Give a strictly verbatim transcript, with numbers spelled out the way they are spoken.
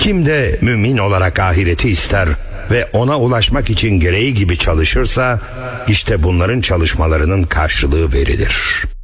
Kim de mümin olarak ahireti ister ve ona ulaşmak için gereği gibi çalışırsa, işte bunların çalışmalarının karşılığı verilir.